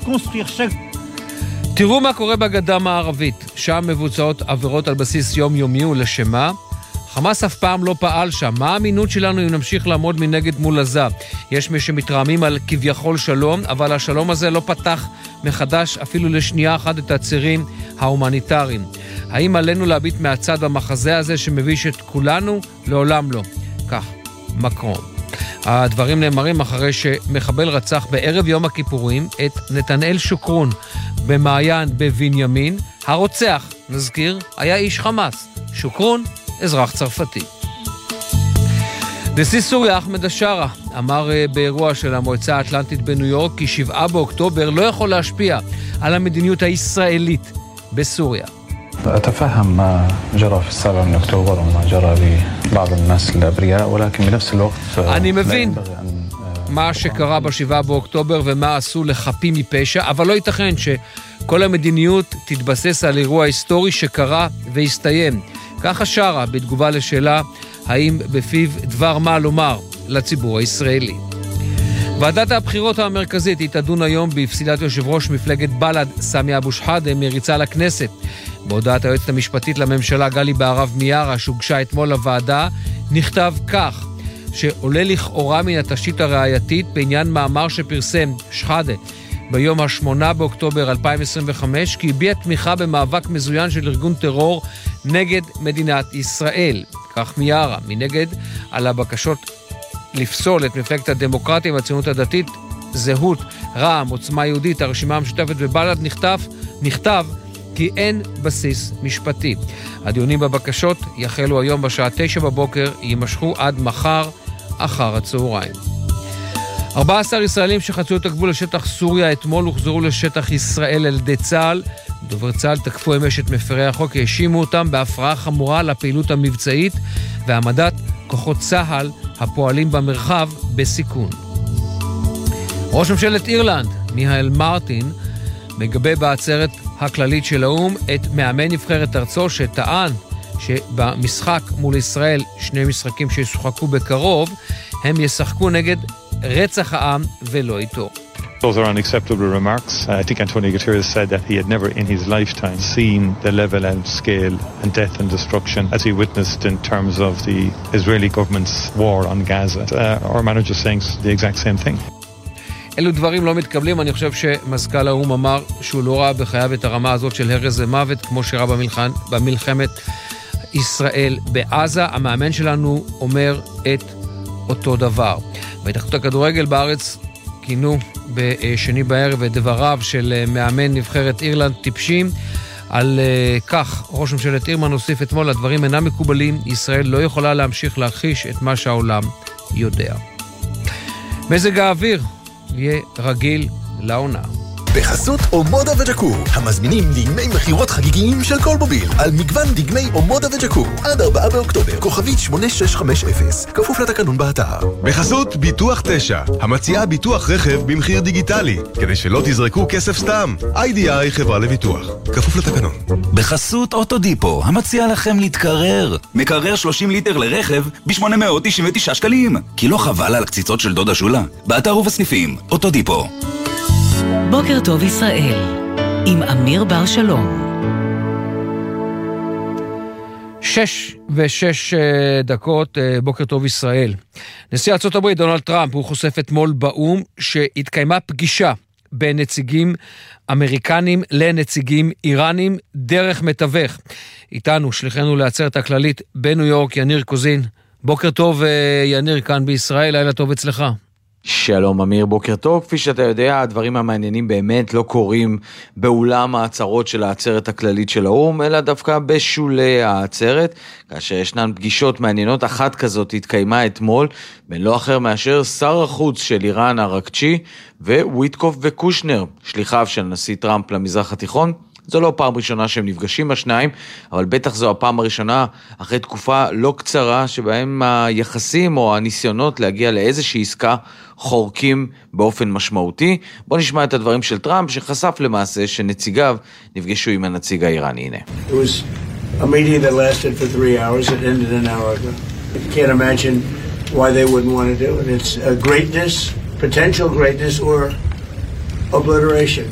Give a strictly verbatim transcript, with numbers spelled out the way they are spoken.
construire chaque... תראו מה קורה בגדה המערבית. שם מבוצעות עבירות על בסיס יומיומי ולשמה. חמאס אף פעם לא פעל שם. מה האמינות שלנו אם נמשיך לעמוד מנגד מול עזה? יש מי שמתרעמים על כביכול שלום, אבל השלום הזה לא פתח מחדש אפילו לשנייה אחת את הצירים ההומניטריים. האם עלינו להביט מהצד במחזה הזה שמביש את כולנו? לעולם לא. כך, מקרון. הדברים נאמרים אחרי שמחבל רצח בערב יום הכיפורים את נתנאל שוקרון במעיין בבנימין. הרוצח, נזכיר, היה איש חמאס. שוקרון, אזרח צרפתי. נשיא סוריה אחמד השארה אמר באירוע של המועצה האטלנטית בניו יורק כי שבעה באוקטובר לא יכול להשפיע על המדיניות הישראלית בסוריה. أتفهم ما جرى في السابع من أكتوبر وما جرى لبعض الناس الأبرياء ولكن بنفس الوقت אני מבין מה שקרה בשבעה באוקטובר ומה עשו לחפים מפשע, אבל לא ייתכן שכל המדיניות תתבסס על אירוע היסטורי שקרה והסתיים. ככה שרה בתגובה לשאלה האם בפיו דבר מה לומר לציבור הישראלי. ועדת הבחירות המרכזית היא תדון היום בפסילת יושב ראש מפלגת בל"ד סמי אבו שחאדה מריצה לכנסת. בהודעת היועצת המשפטית לממשלה גלי בהרב מיארה שהוגשה אתמול לוועדה נכתב כך שעולה לכאורה מן התשתית הראייתית בעניין מאמר שפרסם שחאדה ביום השמונה באוקטובר אלפיים עשרים וחמש כי הביע תמיכה במאבק מזוין של ארגון טרור נגד מדינת ישראל. כך מיארה. מנגד על הבקשות לפסול את מפלגת הדמוקרטיה והציונות הדתית, זהות, רע"מ, עוצמה יהודית, הרשימה המשותפת ובל"ד נכתב, נכתב כי אין בסיס משפטי. הדיונים בבקשות יחלו היום בשעה תשע בבוקר, יימשכו עד מחר אחר הצהריים. ארבעה עשר ישראלים שחצו את הגבול לשטח סוריה אתמול הוחזרו לשטח ישראל על ידי צה"ל. דובר צה"ל תקפו אמש את מפרי החוק, האשימו אותם בהפרעה חמורה לפעילות המבצעית והעמדת כוחות צה"ל הפועלים במרחב בסיכון. ראש ממשלת אירלנד, מיהאל מרטין, מגבה בעצרת הכללית של האו"ם את מאמן נבחרת ארצו שטען שבמשחק מול ישראל, שני משחקים שישוחקו בקרוב, הם ישחקו נגד רצח העם ולא איתו. Those are unacceptable remarks. I think Antonio Guterres said that he had never in his lifetime seen the level and scale and death and destruction as he witnessed in terms of the Israeli government's war on Gaza. Uh, our manager is saying the exact same thing. אלו דברים לא מתקבלים. אני חושב שמזכ"ל האו"ם אמר שהוא לא ראה בחייו את הרמה הזאת של הרס ומוות כמו שראה במלחמת, במלחמת ישראל בעזה. המאמן שלנו אומר את אותו דבר. בהתאחדות הכדורגל בארץ כינו בשני בערב את דבריו של מאמן נבחרת אירלנד טיפשים. על כך ראש ממשלת אירלנד הוסיף אתמול, הדברים אינם מקובלים, ישראל לא יכולה להמשיך להכחיש את מה שהעולם יודע. מזג האוויר יהיה רגיל לעונה. בחסות אומודה וג'קו, המזמינים דגמי מחירות חגיגיים של כל מוביל, על מגוון דגמי אומודה וג'קו, עד ארבעה באוקטובר, כוכבית שמונה שש חמש אפס, כפוף לתקנון באתר. בחסות ביטוח תשע, המציעה ביטוח רכב במחיר דיגיטלי, כדי שלא תזרקו כסף סתם. איי די איי חברה לביטוח, כפוף לתקנון. בחסות אוטודיפו, המציעה לכם להתקרר. מקרר שלושים ליטר לרכב ב-שמונה מאות תשעים ותשעה שקלים. כי לא חבל על הקציצות של דודה שולה? באתר ובסניפים, אוטודיפו. בוקר טוב ישראל, עם אמיר בר שלום. שש ושש דקות, בוקר טוב ישראל. נשיא ארצות הברית דונלד טראמפ הוא חושף אתמול באו"ם שהתקיימה פגישה בין נציגים אמריקנים לנציגים איראנים דרך מתווך. איתנו שליחנו לעצרת הכללית בניו יורק יניר קוזין. בוקר טוב יניר, כאן בישראל, לילה טוב אצלך. שלום אמיר, בוקר טוב. כפי שאתה יודע, הדברים המעניינים באמת לא קורים באולם העצרות של העצרת הכללית של האו"ם, אלא דווקא בשולי העצרת, כאשר ישנן פגישות מעניינות. אחת כזאת התקיימה אתמול בין לא אחר מאשר שר החוץ של איראן ארקצ'י וויטקוף וקושנר, שליחיו של נשיא טראמפ למזרח התיכון. זו לא פעם ראשונה שהם נפגשים השניים, אבל בטח זו הפעם הראשונה אחרי תקופה לא קצרה שבהם היחסים או הניסיונות להגיע לאיזושהי עסקה חורקים באופן משמעותי. בוא נשמע את הדברים של טראמפ שחשף למעשה שנציגיו נפגשו עם הנציג האיראני. הנה. It was a meeting that lasted for three hours. It ended an hour ago. You can't imagine why they wouldn't want to do it. It's a greatness, potential greatness or obliteration.